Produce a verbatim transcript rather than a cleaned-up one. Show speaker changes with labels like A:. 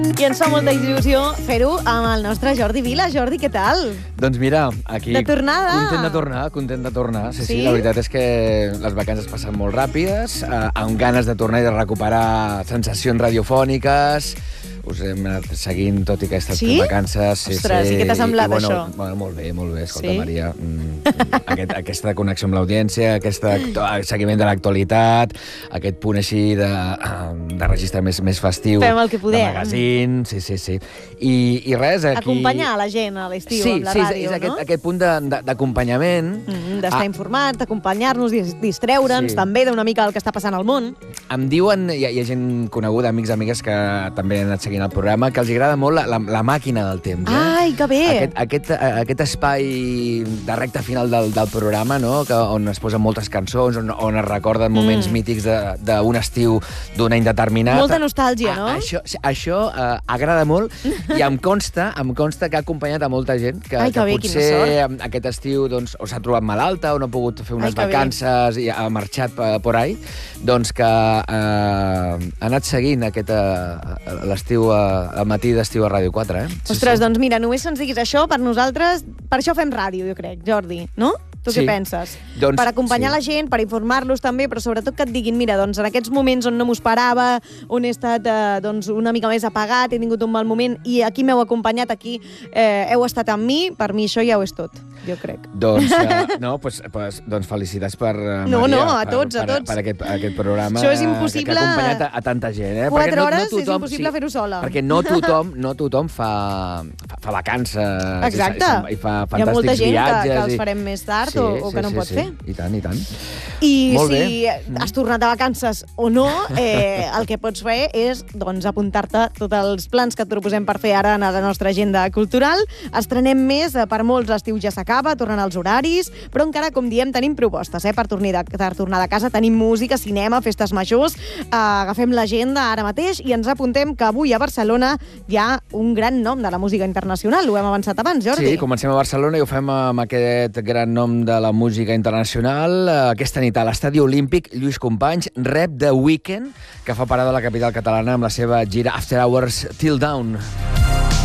A: I ens fa molta il·lusió fer-ho amb el nostre Jordi Vila. Jordi, què tal?
B: Doncs mira, aquí...
A: De tornada.
B: Content de tornar, content de tornar. Sí, sí,
A: Sí?
B: la veritat és que les vacances passen molt ràpides, eh, amb ganes de tornar i de recuperar sensacions radiofòniques. Us hem anat seguint tot i aquestes
A: Sí?
B: vacances. Sí,
A: Ostres,
B: sí.
A: i què t'ha semblat,
B: I, bueno,
A: això?
B: Bueno, molt bé, molt bé. Escolta,
A: Sí?
B: Maria, mm, aquest, aquesta connexió amb l'audiència, aquest seguiment de l'actualitat, aquest punt així de, de registre més, més festiu.
A: Fem el que podem.
B: De magazine, sí, sí, sí. I, i res, aquí...
A: Acompanyar la gent a l'estiu
B: sí,
A: amb la
B: sí,
A: ràdio,
B: és, és
A: no?
B: aquest, aquest punt de- de- d'acompanyament.
A: Mm, D'estar
B: Ah.
A: informat, d'acompanyar-nos, dis- distreure'ns,
B: Sí.
A: també d'una mica el que està passant al món.
B: Em diuen, hi ha, hi ha gent coneguda, amics, amigues, que també han anat seguint el programa, que els agrada molt la, la, la màquina del temps. Eh?
A: Ai, que bé!
B: Aquest, aquest, eh, aquest espai de recta final del, del programa, no? Que, on es posen moltes cançons, on, on es recorden moments
A: Mm.
B: mítics de- d'un estiu d'un any determinat.
A: Molta nostàlgia, no?
B: A, això això eh, agrada molt i em consta, em consta que ha acompanyat a molta gent que,
A: Ai, que
B: que
A: bé, quina
B: potser aquest estiu doncs, o s'ha trobat malalta o no ha pogut fer unes
A: Ai, que bé.
B: vacances i ha marxat per, por ahí, doncs que eh, ha anat seguint aquest, eh, l'estiu, eh, el matí d'estiu a Ràdio quatre. Eh? Sí,
A: Ostres,
B: sí.
A: doncs mira, només se'ns diguis això, per nosaltres, per això fem ràdio, jo crec, Jordi, no? Tu
B: Sí.
A: què penses?
B: Doncs,
A: per acompanyar
B: sí.
A: la gent, per informar-los també, però sobretot que et diguin, mira, doncs en aquests moments on no m'ho esperava, on he estat eh, doncs, una mica més apagat, he tingut un mal moment, i aquí m'heu acompanyat, aquí eh, heu estat amb mi, per mi això ja ho és tot, jo crec.
B: Doncs, uh, no, pues, pues, doncs felicitats per uh,
A: No,
B: Maria,
A: no, a
B: per-
A: tots, a
B: per,
A: tots.
B: Per, aquest, aquest programa
A: Això és
B: que-
A: impossible.
B: que, ha acompanyat a, a tanta gent. Eh?
A: Quatre
B: Perquè no,
A: hores
B: no
A: és
B: tothom,
A: impossible fer-ho sola.
B: Perquè no tothom, no tothom fa, fa, fa vacances
A: Exacte.
B: i, i fa
A: Hi ha molta
B: fantàstics
A: gent que,
B: viatges.
A: que els
B: i...
A: farem més tard o, o que no
B: sí,
A: pot
B: sí.
A: fer.
B: I tant, i tant.
A: I
B: Molt
A: si
B: bé.
A: has tornat a vacances o no, eh, el que pots fer és doncs, apuntar-te tots els plans que et proposem per fer ara en la nostra agenda cultural. Estrenem més, eh, per molts l'estiu ja s'acaba, tornen els horaris, però encara, com diem, tenim propostes eh, per, tornar de, per tornar de casa. Tenim música, cinema, festes majors, eh, agafem l'agenda ara mateix i ens apuntem que avui a Barcelona hi ha un gran nom de la música internacional. Ho hem avançat abans, Jordi.
B: Sí, comencem a Barcelona i ho fem amb aquest gran nom de la música internacional. Aquesta nit a l'Estadi Olímpic, Lluís Companys rep The Weeknd, que fa parada a la capital catalana amb la seva gira After Hours Till Down.